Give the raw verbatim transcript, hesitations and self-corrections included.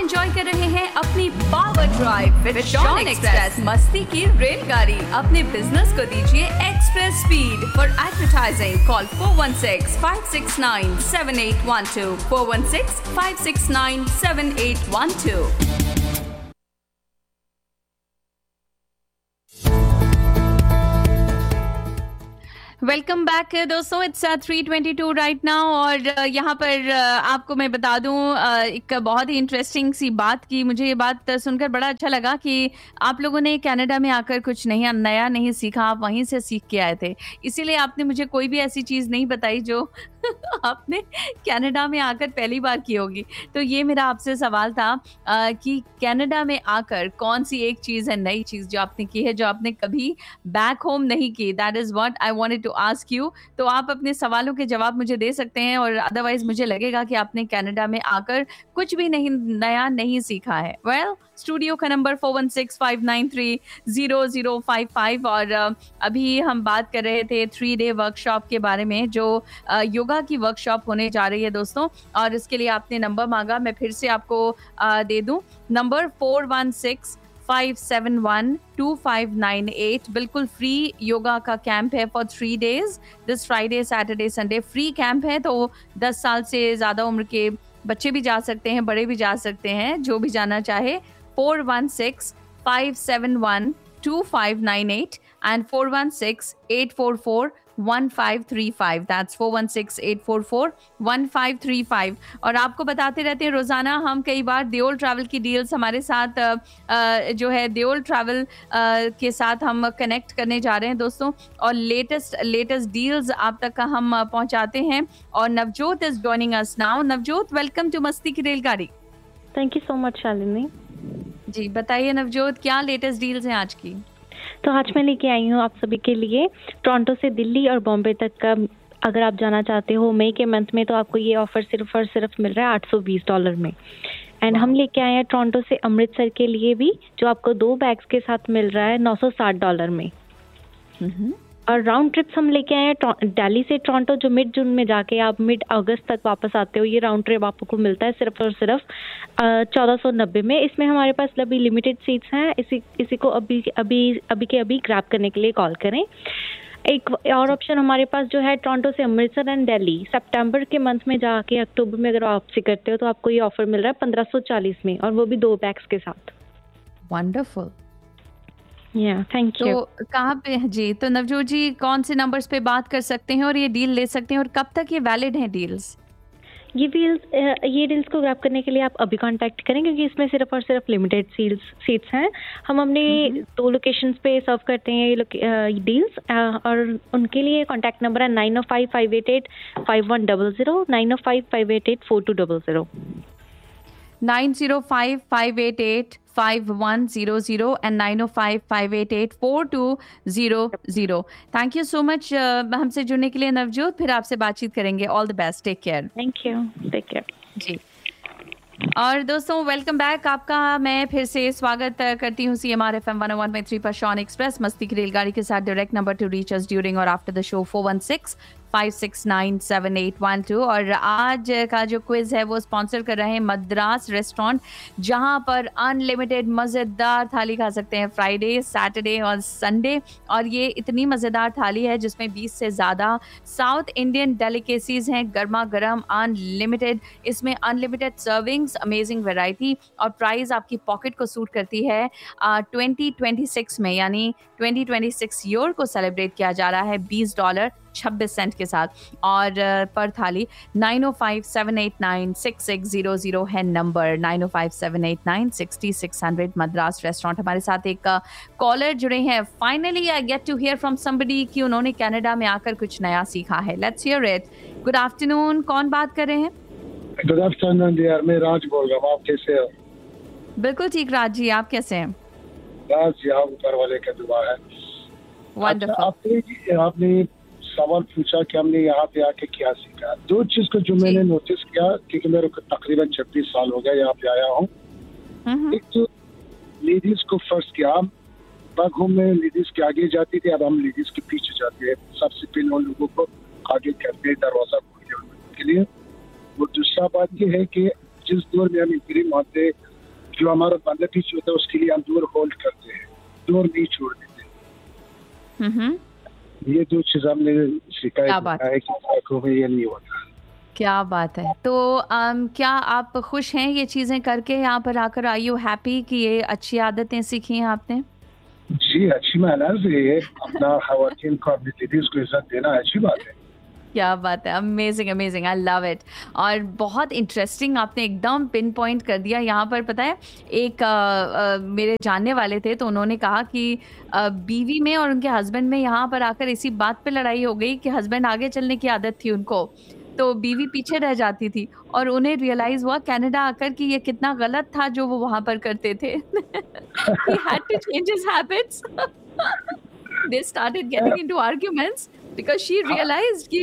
Enjoy कर रहे हैं अपनी power drive with Shawn express, मस्ती की रेलगाड़ी। अपने बिजनेस को दीजिए express speed. For advertising call four one six five six nine seven eight one two, four one six five six nine seven eight one two. Welcome back दोस्तों, it's three twenty two right now. और यहाँ पर आपको मैं बता दूँ एक बहुत ही इंटरेस्टिंग सी बात की। मुझे ये बात सुनकर बड़ा अच्छा लगा कि आप लोगों ने कनाडा में आकर कुछ नहीं नया नहीं सीखा, आप वहीं से सीख के आए थे। इसीलिए आपने मुझे कोई भी ऐसी चीज़ नहीं बताई जो आपने कनाडा में आकर पहली बार की होगी। तो ये मेरा आपसे सवाल था आ, कि कनाडा में आकर कौन सी एक चीज़ है, नई चीज़ जो आपने की है, जो आपने कभी बैक होम नहीं की। That is what I wanted to ask you. तो आप अपने सवालों के जवाब मुझे दे सकते हैं, और अदरवाइज मुझे लगेगा कि आपने कनाडा में आकर कुछ भी नहीं नया नहीं सीखा है। वेल, स्टूडियो का number four one six five nine three zero zero five five. और अभी हम बात कर रहे थे थ्री डे वर्कशॉप के बारे में, जो योगा की वर्कशॉप होने जा रही है दोस्तों। और इसके लिए आपने नंबर मांगा, मैं फिर से आपको दे दूं। Number four one six five seven one two five nine eight. बिल्कुल फ्री योगा का कैंप है for three days, this Friday Saturday Sunday free camp है। तो दस साल से ज़्यादा उम्र के बच्चे भी जा सकते हैं, बड़े भी जा सकते हैं, जो भी जाना चाहे। Four one six five seven one two five nine eight and four one six eight four four one five three five. That's four one six eight four four one five three five. और आपको बताते रहते हैं रोज़ाना हम कई बार Deol travel की deals हमारे साथ आ, आ, जो है देओल ट्रैवल आ, के साथ हम कनेक्ट करने जा रहे हैं दोस्तों, और लेटेस्ट लेटेस्ट डील्स आप तक का हम पहुंचाते हैं। और Navjot is joining us now. Navjot, welcome to मस्ती की रेलगाड़ी। Thank you so much Shalini जी। बताइए नवजोत, क्या लेटेस्ट डील्स हैं आज की? तो आज मैं लेके आई हूँ आप सभी के लिए टोरंटो से दिल्ली और बॉम्बे तक का, अगर आप जाना चाहते हो मई के मंथ में, तो आपको ये ऑफर सिर्फ और सिर्फ मिल रहा है आठ सौ बीस डॉलर में। एंड हम लेके आए हैं टोरंटो से अमृतसर के लिए भी, जो आपको दो बैग्स के साथ मिल रहा है नौ सौ साठ डॉलर में। और राउंड ट्रिप्स हम लेके आए हैं दिल्ली से टोरंटो, जो मिड जून में जाके आप मिड अगस्त तक वापस आते हो। ये राउंड ट्रिप आपको मिलता है सिर्फ और सिर्फ चौदह सौ नब्बे में। इसमें हमारे पास अभी लिमिटेड सीट्स हैं। इसी इसी को अभी अभी अभी के अभी ग्रैब करने के लिए कॉल करें। एक और ऑप्शन हमारे पास जो है टोरंटो से अमृतसर एंड दिल्ली, सितंबर के मंथ में जाके अक्टूबर में अगर आप से करते हो तो आपको ये ऑफर मिल रहा है पंद्रह सौ चालीस में, और वो भी दो बैग्स के साथ। वंडरफुल। या थैंक यू। तो कहाँ पे जी, तो नवजोत जी कौन से नंबर्स पे बात कर सकते हैं और ये डील ले सकते हैं, और कब तक ये वैलिड हैं डील्स? ये डील्स ये डील्स को ग्रैब करने के लिए आप अभी कांटेक्ट करें, क्योंकि इसमें सिर्फ और सिर्फ लिमिटेड सीट्स सीट्स हैं। हम अपने दो लोकेशंस पे सर्व करते हैं ये डील्स, और उनके लिए कांटेक्ट नंबर है nine O five five eight eight five one double zero, nine O five five eight eight four to double zero, nine zero five five eight eight five one zero zero and nine O five five eight eight four to zero zero. Thank you so much हमसे जुड़ने के लिए नवजोत। फिर आपसे बातचीत करेंगे। All the best, take care. Thank you, take care जी। और दोस्तों वेलकम बैक, आपका मैं फिर से स्वागत करती हूँ C M R F M one ओ वन पॉइंट थ्री पर शॉन एक्सप्रेस मस्ती की रेलगाड़ी के साथ। डायरेक्ट नंबर टू रीच अस ड्यूरिंग और after the show four one six five six nine seven eight one two. और आज का जो क्विज है वो स्पॉन्सर कर रहे हैं मद्रास रेस्टोरेंट, जहां पर अनलिमिटेड मज़ेदार थाली खा सकते हैं फ्राइडे, सैटरडे और संडे। और ये इतनी मज़ेदार थाली है जिसमें बीस से ज़्यादा साउथ इंडियन डेलिकेसीज हैं, गर्मा गर्म अनलिमिटेड। इसमें अनलिमिटेड सर्विंग्स, अमेजिंग वैरायटी, और प्राइस आपकी पॉकेट को सूट करती है। ट्वेंटी ट्वेंटी सिक्स में, यानी ट्वेंटी ट्वेंटी सिक्स ईयर को सेलिब्रेट किया जा रहा है बीस डॉलर छब्बीस सेंट के साथ, और पर थाली। नाइन ओ five seven eight nine six six zero zero है नंबर, नाइन ओ five seven eight nine six six zero zero. Madras restaurant. हमारे साथ एक कॉलर जुड़े हैं। Finally I get to here from somebody कि उन्होंने कनाडा में आकर कुछ नया सीखा है। Let's hear it. Good afternoon, कौन बात कर रहे हैं? गुड आफ्टरनून डियर, मैं राज बोल रहा हूँ। आप कैसे हो? बिल्कुल ठीक राज जी, आप कैसे हैं? बस यहाँ ऊपर वाले का दुआ है। वंडरफुल। अच्छा, आपने आपने सवाल पूछा कि हमने यहाँ पे आके क्या सीखा। दो चीज को जो मैंने नोटिस किया, क्योंकि मेरे को तकरीबन छब्बीस साल हो गया यहाँ पे आया हूँ। एक तो लेडीज को फर्स्ट किया, बैक होम में लेडीज के आगे जाती थी, अब हम लेडीज के पीछे जाते हैं। सबसे पहले उन लोगों को आगे करते हैं, दरवाजा खोलने के लिए। वो दूसरा बात ये है कि जिस दौर में हम इंग्री मानते जो हमारा बंदा पीछे होता है उसके लिए हम डोर होल्ड करते हैं, डोर नहीं छोड़ देते। हम्म। ये दो चीज हमने शिकायत क्या बात है कि आंखों में ये नहीं होता। क्या बात है। तो um, क्या आप खुश हैं ये चीजें करके यहाँ पर आकर? आर यू हैप्पी कि ये अच्छी आदतें सीखी हैं आपने? जी अच्छी मेहनत से ये अपना खवातीन को अपनी लेडीज को इज्जत देना अच्छी बात है। क्या बात है, amazing amazing, I love it. और बहुत इंटरेस्टिंग आपने एकदम पिन पॉइंट कर दिया यहाँ पर। पता है एक आ, आ, मेरे जानने वाले थे तो उन्होंने कहा कि आ, बीवी में और उनके हस्बैंड में यहाँ पर आकर इसी बात पे लड़ाई हो गई कि हस्बैंड आगे चलने की आदत थी उनको, तो बीवी पीछे रह जाती थी और उन्हें रियलाइज हुआ कनाडा आकर कि ये कितना गलत था जो वो वहां पर करते थे। He had to change his habits. They started getting into arguments because she realized कि